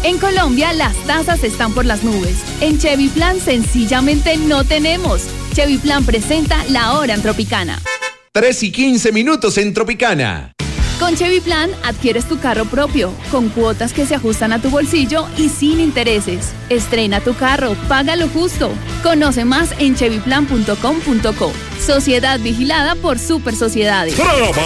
En Colombia las tasas están por las nubes. En Chevy Plan sencillamente no tenemos. Chevy Plan presenta La Hora en Tropicana. 3:15 en Tropicana. Con Chevy Plan adquieres tu carro propio, con cuotas que se ajustan a tu bolsillo y sin intereses. Estrena tu carro, paga lo justo. Conoce más en chevyplan.com.co. Sociedad vigilada por Super Sociedades.